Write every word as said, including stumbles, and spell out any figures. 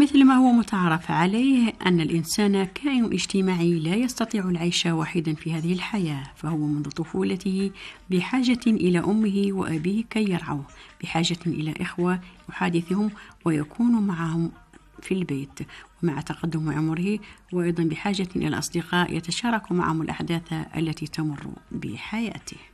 ومثل ما هو متعارف عليه أن الإنسان كائن اجتماعي لا يستطيع العيش وحيدا في هذه الحياة، فهو منذ طفولته بحاجة إلى أمه وأبيه كي يرعوه، بحاجة إلى إخوة يحادثهم ويكون معهم في البيت، ومع تقدم عمره وأيضا بحاجة إلى أصدقاء يتشارك معهم الأحداث التي تمر بحياته.